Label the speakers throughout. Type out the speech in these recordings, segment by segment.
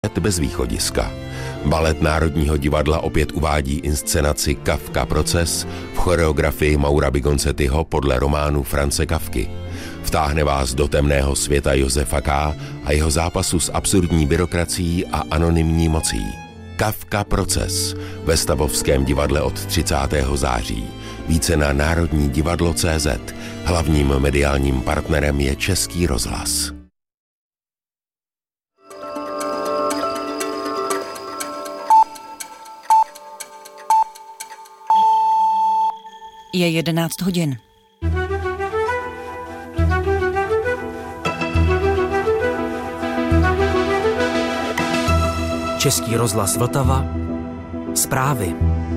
Speaker 1: bez východiska. Balet Národního divadla opět uvádí inscenaci Kafka proces v choreografii Maura Bigoncettiho podle románu Franze Kafky. Vtáhne vás do temného světa Josefa K. a jeho zápasu s absurdní byrokracií a anonymní mocí. Kafka proces ve Stavovském divadle od 30. září. Více na Národní divadlo.cz. Hlavním mediálním partnerem je Český rozhlas.
Speaker 2: Je 11 hodin.
Speaker 3: Český rozhlas Vltava. Zprávy.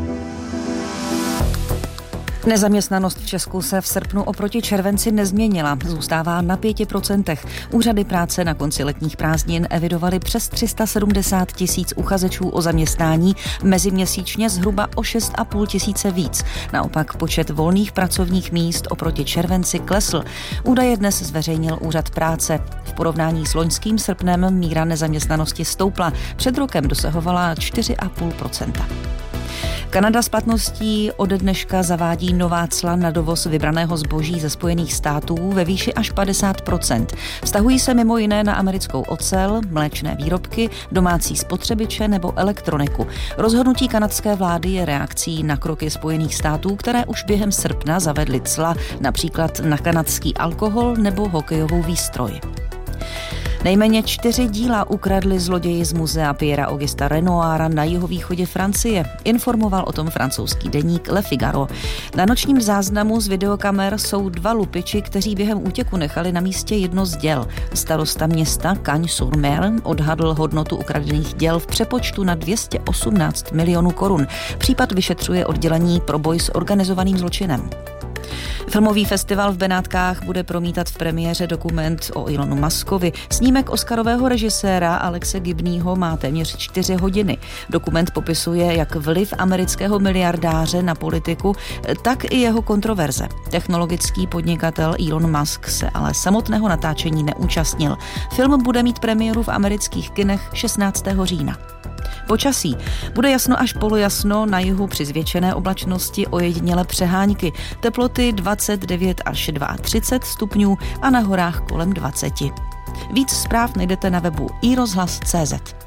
Speaker 2: Nezaměstnanost v Česku se v srpnu oproti červenci nezměnila, zůstává na 5%. Úřady práce na konci letních prázdnin evidovaly přes 370 000 uchazečů o zaměstnání, meziměsíčně zhruba o 6,5 tisíce víc. Naopak počet volných pracovních míst oproti červenci klesl. Údaje dnes zveřejnil Úřad práce. V porovnání s loňským srpnem míra nezaměstnanosti stoupla. Před rokem dosahovala 4,5%. Kanada s platností ode dneška zavádí nová cla na dovoz vybraného zboží ze Spojených států ve výši až 50%. Vztahují se mimo jiné na americkou ocel, mléčné výrobky, domácí spotřebiče nebo elektroniku. Rozhodnutí kanadské vlády je reakcí na kroky Spojených států, které už během srpna zavedly cla například na kanadský alkohol nebo hokejovou výstroj. Nejméně 4 díla ukradli zloději z muzea Pierra Augusta Renoira na jihovýchodě Francie. Informoval o tom francouzský deník Le Figaro. Na nočním záznamu z videokamer jsou 2 lupiči, kteří během útěku nechali na místě jedno z děl. Starosta města Cagnes-sur-Mer odhadl hodnotu ukradených děl v přepočtu na 218 milionů korun. Případ vyšetřuje oddělení pro boj s organizovaným zločinem. Filmový festival v Benátkách bude promítat v premiéře dokument o Elonu Muskovi. Snímek oscarového režiséra Alexe Gibneyho má téměř 4 hodiny. Dokument popisuje jak vliv amerického miliardáře na politiku, tak i jeho kontroverze. Technologický podnikatel Elon Musk se ale samotného natáčení neúčastnil. Film bude mít premiéru v amerických kinech 16. října. Počasí. Bude jasno až polojasno, na jihu při zvětšené oblačnosti ojedinělé přehánky. Teploty 29 až 32 stupňů a na horách kolem 20. Víc zpráv najdete na webu iRozhlas.cz.